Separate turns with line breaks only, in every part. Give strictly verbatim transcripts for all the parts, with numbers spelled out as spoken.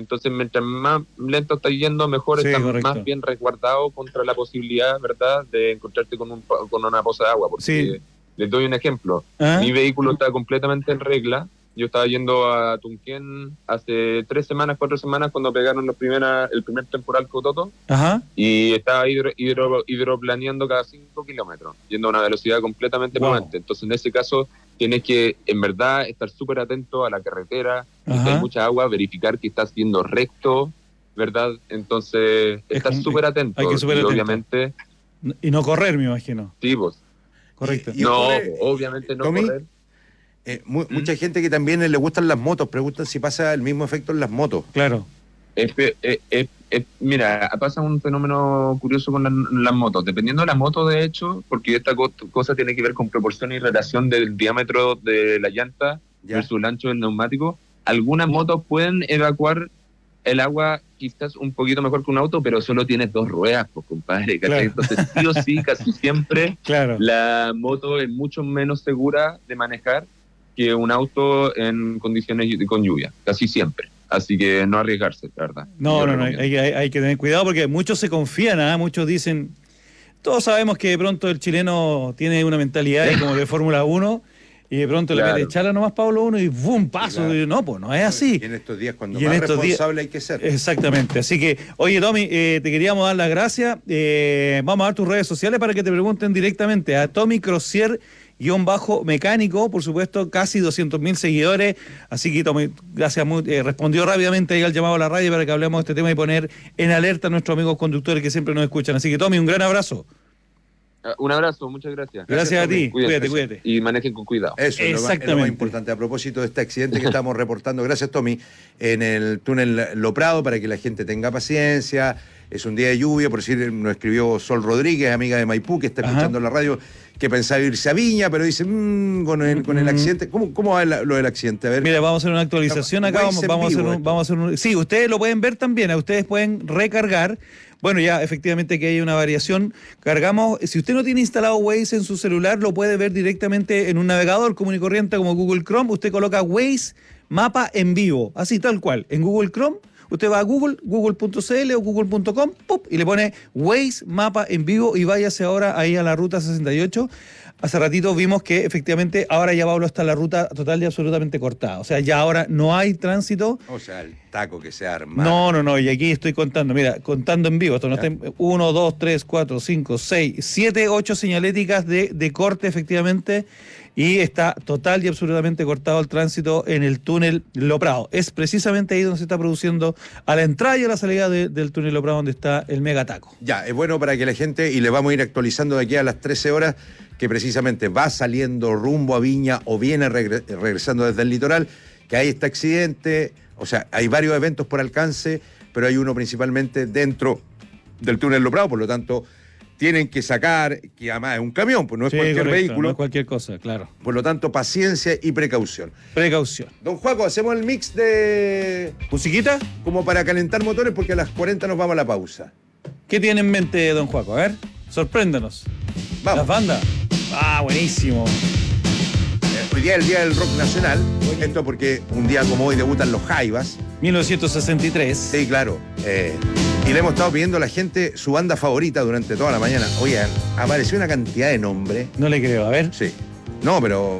Entonces, mientras más lento estás yendo, mejor
Sí,
estás
correcto.
más bien resguardado contra la posibilidad, ¿verdad?, de encontrarte con, un, con una poza de agua. Porque
Sí.
les doy un ejemplo.
¿Ah?
Mi vehículo está completamente en regla. Yo estaba yendo a Tunquén hace tres semanas, cuatro semanas, cuando pegaron los primera, el primer temporal Cototo,
Ajá.
y estaba hidro, hidro, hidroplaneando cada cinco kilómetros, yendo a una velocidad completamente
Wow.
prudente. Entonces, en ese caso, tienes que, en verdad, estar súper atento a la carretera, si hay mucha agua, verificar que estás yendo recto, ¿verdad? Entonces,
Es
estar
como-
súper atento.
hay que súper
y
atento.
obviamente,
Y no correr, me imagino.
sí, pues,
Correcto.
Y- y
no,
ocurre,
obviamente no
Tommy,
correr.
Eh, mu-
¿Mm?
Mucha gente que también le gustan las motos, preguntan si pasa el mismo efecto en las motos.
Claro.
Es, es, es, es, mira, pasa un fenómeno curioso con la, las motos. Dependiendo de la moto, de hecho, porque esta co cosa tiene que ver con proporción y relación del diámetro de la llanta
¿Ya?
versus el ancho del neumático, algunas motos pueden evacuar el agua quizás un poquito mejor que un auto, pero solo tienes dos ruedas, pues, compadre.
Claro.
Entonces, sí o sí, casi siempre,
Claro.
la moto es mucho menos segura de manejar que un auto en condiciones con lluvia, casi siempre. Así que no arriesgarse, la verdad.
No,
Yo
no, no, hay,
recomiendo.
hay- hay que tener cuidado porque muchos se confían, ¿ah? Muchos dicen, todos sabemos que de pronto el chileno tiene una mentalidad ahí como de Fórmula uno y de pronto
Claro.
le mete chala nomás Pablo uno y ¡bum! Paso.
Claro.
Y no, pues no es así.
Y en estos días, cuando
Y en
más
estos días-
responsable hay que ser.
Exactamente. Así que, oye, Tommy, eh, te queríamos dar las gracias. Eh, vamos a dar tus redes sociales para que te pregunten directamente a Tommy Crozier guión bajo mecánico, por supuesto, casi doscientos mil seguidores. Así que, Tommy, gracias, muy, eh, respondió rápidamente ahí al llamado a la radio para que hablemos de este tema y poner en alerta a nuestros amigos conductores que siempre nos escuchan. Así que, Tommy, un gran abrazo.
Un abrazo, muchas gracias.
Gracias, a ti.
Cuídate,
Cuídate, cuídate.
Y manejen con cuidado.
Eso es lo, más, es lo más
Exactamente.
importante. A propósito de este accidente que estamos reportando, gracias Tommy, en el túnel Lo Prado, para que la gente tenga paciencia. Es un día de lluvia, por decir, nos escribió Sol Rodríguez, amiga de Maipú, que está
Ajá.
escuchando la radio, que pensaba irse a Viña, pero dice, mmm, con, el, con el
Mm.
accidente. ¿Cómo, cómo va el- lo del accidente? A ver.
Mira, vamos a hacer una actualización acá.
Waze
Vamos,
en
vamos a hacer
vivo
un,
esto.
vamos a hacer un- Sí, ustedes lo pueden ver también. A ustedes pueden recargar. Bueno, ya efectivamente que hay una variación. Cargamos. Si usted no tiene instalado Waze en su celular, lo puede ver directamente en un navegador común y corriente como Google Chrome. Usted coloca Waze mapa en vivo, así tal cual. En Google Chrome, usted va a Google, google punto c l o google punto com, ¡pup! Y le pone Waze mapa en vivo y váyase ahora ahí a la ruta sesenta y ocho. Hace ratito vimos que efectivamente ahora ya Pablo está la ruta total y absolutamente cortada. O sea, ya ahora no hay tránsito.
O sea, el taco que se arma.
No, no, no, y aquí estoy contando, mira, contando en vivo, esto no está en uno, dos, tres, cuatro, cinco, seis, siete, ocho señaléticas de, de corte efectivamente, y está total y absolutamente cortado el tránsito en el túnel Lo Prado. Es precisamente ahí donde se está produciendo a la entrada y a la salida de- del túnel Lo Prado donde está el megataco.
Ya, es bueno para que la gente, y le vamos a ir actualizando de aquí a las trece horas, que precisamente va saliendo rumbo a Viña o viene regre- regresando desde el litoral, que hay este accidente, o sea, hay varios eventos por alcance, pero hay uno principalmente dentro del túnel Lo Prado, por lo tanto, tienen que sacar, que además es un camión, pues no es
Sí,
cualquier
correcto,
vehículo,
no es cualquier cosa, claro.
por lo tanto, paciencia y precaución.
Precaución.
Don Juaco, hacemos el mix de...
¿Musiquita?
como para calentar motores, porque a las cuarenta nos vamos a la pausa.
¿Qué tiene en mente, don Juaco? A ver, sorpréndanos.
Vamos.
Las bandas. Ah, buenísimo.
Eh, Hoy día es el Día del Rock Nacional, esto porque un día como hoy debutan los Jaivas.
mil novecientos sesenta y tres.
Sí, claro. Eh, y le hemos estado pidiendo a la gente su banda favorita durante toda la mañana. Oye, apareció una cantidad de nombres.
No le creo, a ver.
Sí. No, pero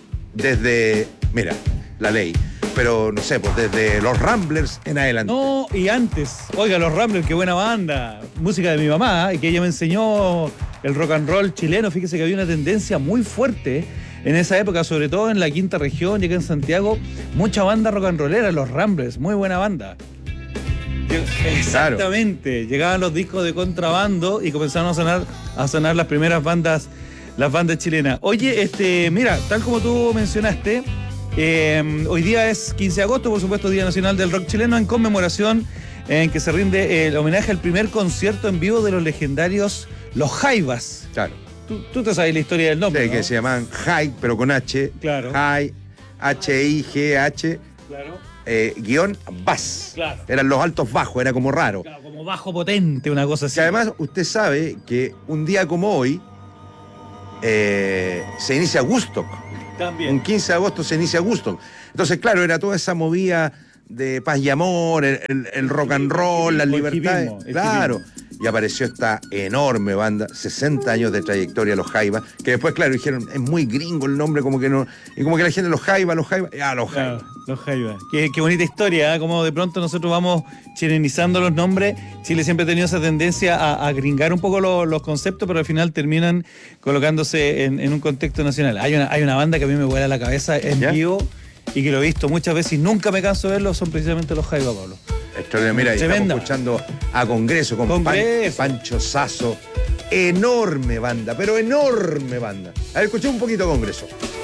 desde, mira, la ley. Pero no sé, pues desde los Ramblers en adelante.
No, y antes, oiga, los Ramblers, qué buena banda. Música de mi mamá, y que ella me enseñó el rock and roll chileno. Fíjese que había una tendencia muy fuerte en esa época, sobre todo en la quinta región, y acá en Santiago, mucha banda rock and rollera, los Ramblers, muy buena banda. Exactamente, llegaban los discos de contrabando y comenzaron a sonar, a sonar las primeras bandas, las bandas chilenas. Oye, este, mira, tal como tú mencionaste, eh, hoy día es quince de agosto, por supuesto, Día Nacional del Rock Chileno, en conmemoración en que se rinde el homenaje al primer concierto en vivo de los legendarios Los Jaivas.
Claro.
Tú, tú te sabes la historia del nombre,
Sí,
¿no?
que se llaman High, pero con H.
Claro.
High, H I G H,
Claro,
eh, guión Bass.
Claro.
Eran los altos bajos, era como raro.
claro, como bajo potente, una cosa así.
Que además usted sabe que un día como hoy eh, se inicia Woodstock.
También.
Un quince de agosto se inicia Woodstock. Entonces, claro, era toda esa movida de paz y amor, el, el- el rock and roll, las
el
libertades.
hipismo, el
Claro. Y apareció esta enorme banda, sesenta años de trayectoria, Los Jaivas, que después, claro, dijeron, es muy gringo el nombre, como que no. Y como que la gente, Los Jaivas, Los Jaivas, ya, Los Jaivas.
Claro, los Jaivas. Qué, qué bonita historia, ¿eh? Como de pronto nosotros vamos chilenizando los nombres. Chile siempre ha tenido esa tendencia a, a gringar un poco lo- los conceptos, pero al final terminan colocándose en, en un contexto nacional. Hay una, hay una banda que a mí me vuela la cabeza en
¿Ya?
vivo y que lo he visto muchas veces y nunca me canso de verlo, son precisamente los Jaivas, Pablo.
Extraordinario. Mira, ahí
Tremenda.
estamos escuchando a Congreso con Pan-
Congreso.
Pancho Sasso. Enorme banda, pero enorme banda. A ver, escuché un poquito Congreso.